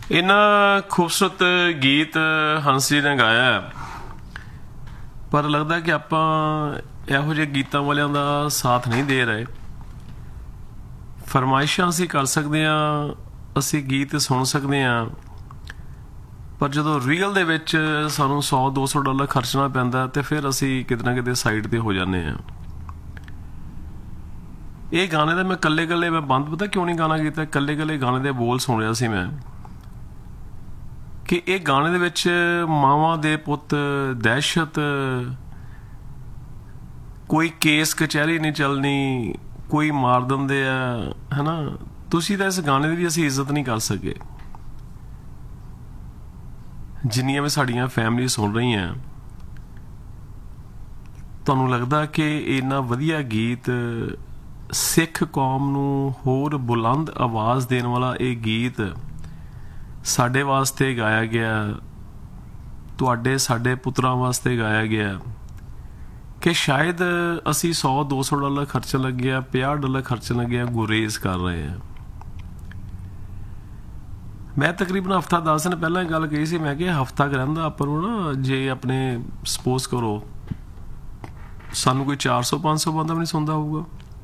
इन्ना खूबसूरत गीत हंस जी ने गाया है, पर लगता कि आप ਇਹੋ ਜਿਹੇ ਗੀਤਾਂ ਵਾਲਿਆਂ ਦਾ ਸਾਥ ਨਹੀਂ ਦੇ ਰਹੇ। ਫਰਮਾਇਸ਼ਾਂ ਅਸੀਂ ਕਰ ਸਕਦੇ ਹਾਂ, ਅਸੀਂ ਗੀਤ ਸੁਣ ਸਕਦੇ ਹਾਂ, ਪਰ ਜਦੋਂ ਰੀਅਲ ਦੇ ਵਿੱਚ ਸਾਨੂੰ $100-200 ਖਰਚਣਾ ਪੈਂਦਾ ਤੇ ਫਿਰ ਅਸੀਂ ਕਿਤੇ ਨਾ ਕਿਤੇ ਸਾਈਡ ਤੇ ਹੋ ਜਾਂਦੇ ਹਾਂ। ਇਹ ਗਾਣੇ ਦਾ ਮੈਂ ਕੱਲੇ ਮੈਂ ਬੰਦ ਪਤਾ ਕਿਉਂ ਨਹੀਂ ਗਾਣਾ ਕੀਤਾ, ਕੱਲੇ ਗਾਣੇ ਦੇ ਬੋਲ ਸੁਣ ਰਿਹਾ ਸੀ ਮੈਂ ਕਿ ਇਹ ਗਾਣੇ ਦੇ ਵਿੱਚ ਮਾਵਾਂ ਦੇ ਪੁੱਤ ਦਹਿਸ਼ਤ, ਕੋਈ ਕੇਸ ਕਚਹਿਰੀ ਨਹੀਂ ਚੱਲਣੀ, ਕੋਈ ਮਾਰ ਦਿੰਦੇ ਆ, ਹੈ ਨਾ। ਤੁਸੀਂ ਤਾਂ ਇਸ ਗਾਣੇ ਦੀ ਵੀ ਅਸੀਂ ਇੱਜ਼ਤ ਨਹੀਂ ਕਰ ਸਕੇ। ਜਿੰਨੀਆਂ ਵੀ ਸਾਡੀਆਂ ਫੈਮਿਲੀ ਸੁਣ ਰਹੀਆਂ, ਤੁਹਾਨੂੰ ਲੱਗਦਾ ਕਿ ਇੰਨਾ ਵਧੀਆ ਗੀਤ ਸਿੱਖ ਕੌਮ ਨੂੰ ਹੋਰ ਬੁਲੰਦ ਆਵਾਜ਼ ਦੇਣ ਵਾਲਾ ਇਹ ਗੀਤ ਸਾਡੇ ਵਾਸਤੇ ਗਾਇਆ ਗਿਆ, ਤੁਹਾਡੇ ਸਾਡੇ ਪੁੱਤਰਾਂ ਵਾਸਤੇ ਗਾਇਆ ਗਿਆ ਕਿ ਸ਼ਾਇਦ ਅਸੀਂ $100-200 ਖਰਚਣ ਲੱਗੇ ਆ, $50 ਖਰਚਣ ਲੱਗੇ ਆ, ਗੁਰੇਜ਼ ਕਰ ਰਹੇ ਆ। ਮੈਂ ਤਕਰੀਬਨ ਹਫ਼ਤਾ 10 ਦਿਨ ਪਹਿਲਾਂ ਇਹ ਗੱਲ ਕਹੀ ਸੀ, ਮੈਂ ਕਿਹਾ ਹਫ਼ਤਾ ਰਹਿੰਦਾ ਆਪਾਂ ਨੂੰ ਨਾ, ਜੇ ਆਪਣੇ ਸਪੋਜ਼ ਕਰੋ ਸਾਨੂੰ ਕੋਈ 400-500 ਬੰਦਾ ਵੀ ਨਹੀਂ ਸੁਣਦਾ ਹੋਊਗਾ।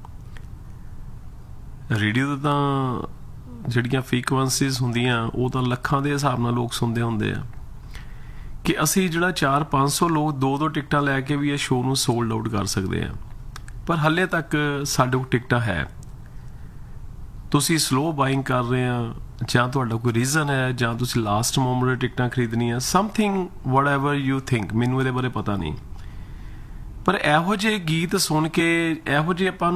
ਰੇਡੀਓ 'ਤੇ ਤਾਂ ਜਿਹੜੀਆਂ ਫ੍ਰੀਕੁਐਂਸੀਜ਼ ਹੁੰਦੀਆਂ ਉਹ ਤਾਂ ਲੱਖਾਂ ਦੇ ਹਿਸਾਬ ਨਾਲ ਲੋਕ ਸੁਣਦੇ ਹੁੰਦੇ ਆ, ਕਿ ਅਸੀਂ ਜਿਹੜਾ 400-500 ਲੋਕ 2-2 ਟਿਕਟਾਂ ਲੈ ਕੇ ਵੀ ਇਹ ਸ਼ੋਅ ਨੂੰ ਸੋਲਡ ਆਊਟ ਕਰ ਸਕਦੇ ਆ। ਪਰ ਹਾਲੇ ਤੱਕ ਸਾਡੇ ਕੋਲ ਟਿਕਟਾਂ ਹੈ। ਤੁਸੀਂ ਸਲੋ ਬਾਇੰਗ ਕਰ ਰਹੇ ਆ, ਜਾਂ ਤੁਹਾਡਾ ਕੋਈ ਰੀਜ਼ਨ ਹੈ, ਜਾਂ ਤੁਸੀਂ ਲਾਸਟ ਮੋਮੈਂਟ ਟਿਕਟਾਂ ਖਰੀਦਣੀਆਂ, ਸਮਥਿੰਗ ਵਟਐਵਰ ਯੂ ਥਿੰਕ, ਮੈਨੂੰ ਇਹਦੇ ਬਾਰੇ ਪਤਾ ਨਹੀਂ। ਪਰ ਇਹੋ ਜਿਹੇ ਗੀਤ ਸੁਣ ਕੇ, ਇਹੋ ਜਿਹੇ ਆਪਾਂ